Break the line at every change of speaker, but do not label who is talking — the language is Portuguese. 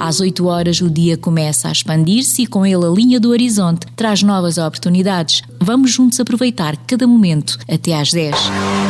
Às 8 horas o dia começa a expandir-se e com ele a linha do horizonte traz novas oportunidades. Vamos juntos aproveitar cada momento até às 10.